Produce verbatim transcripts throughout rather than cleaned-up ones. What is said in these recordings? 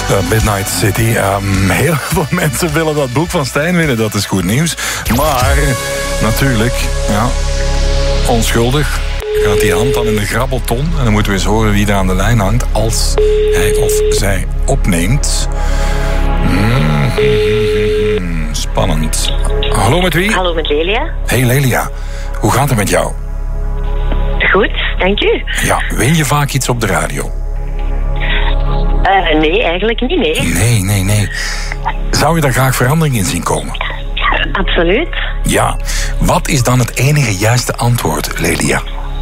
Uh, Midnight City. Um, heel veel mensen willen dat boek van Stijn winnen. Dat is goed nieuws. Maar natuurlijk, ja, onschuldig. Gaat die hand dan in de grabbelton. En dan moeten we eens horen wie daar aan de lijn hangt. Als hij of zij opneemt. Mm-hmm. Spannend. Hallo, met wie? Hallo, met Lelia. Hey Lelia, hoe gaat het met jou? Goed, dank u. Ja, win je vaak iets op de radio? Uh, nee, eigenlijk niet, nee. Nee, nee, nee. Zou je daar graag verandering in zien komen? Absoluut. Ja. Wat is dan het enige juiste antwoord, Lelia?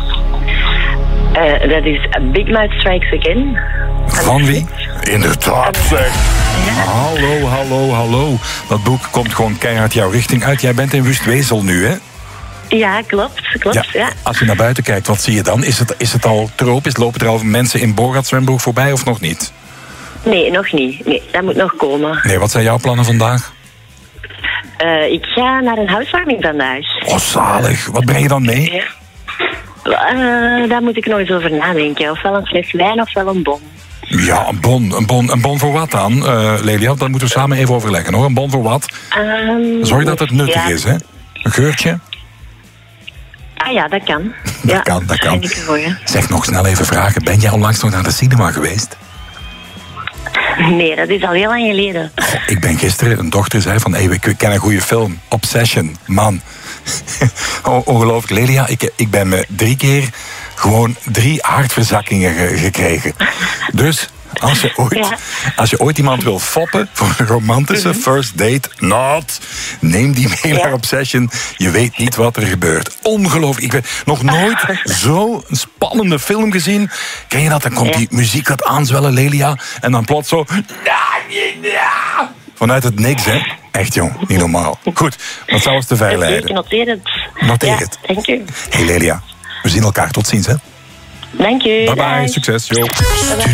Uh, dat is Big Mouth Strikes Again. Van wie? Inderdaad, zeg. Ja. Hallo, hallo, hallo. Dat boek komt gewoon keihard jouw richting uit. Jij bent in Wustwezel nu, hè? Ja, klopt, klopt, ja. ja. Als je naar buiten kijkt, wat zie je dan? Is het, is het al tropisch? Lopen er al mensen in Borat zwembroek voorbij of nog niet? Nee, nog niet. Nee, dat moet nog komen. Nee, wat zijn jouw plannen vandaag? Uh, ik ga naar een housewarming vandaag. Oh, zalig. Wat breng je dan mee? Ja. Uh, daar moet ik nog eens over nadenken. Ofwel een fles wijn, ofwel een bon. Ja, een bon. Een bon, een bon voor wat dan, uh, Lelia? Dat moeten we samen even overleggen, hoor. Een bon voor wat? Um, Zorg dat het nuttig ja. is, hè? Een geurtje? Ah ja, dat kan. Dat ja, kan, dat kan. kan. Zeg nog snel even vragen. Ben jij onlangs nog naar de cinema geweest? Nee, dat is al heel lang geleden. Oh, ik ben gisteren, een dochter zei van... Hey, we kennen een goede film. Obsession, man. oh, ongelooflijk. Lelia, ik, ik ben me drie keer... gewoon drie hartverzakkingen ge- gekregen. Dus... Als je, ooit, ja. als je ooit iemand wil foppen voor een romantische mm-hmm. first date, not, neem die mee naar ja. Obsession. Je weet niet wat er gebeurt. Ongelooflijk. Ik heb nog nooit zo'n spannende film gezien. Ken je dat? Dan komt ja. die muziek gaat aanzwellen, Lelia. En dan plots zo... Vanuit het niks, hè? Echt, jong. Niet normaal. Goed, wat zou ons te ver leiden? Ik noteer het. Noteer ja, het. Dank u. Hey Lelia, we zien elkaar. Tot ziens, hè? Dank u. Bye bye, succes. Yo.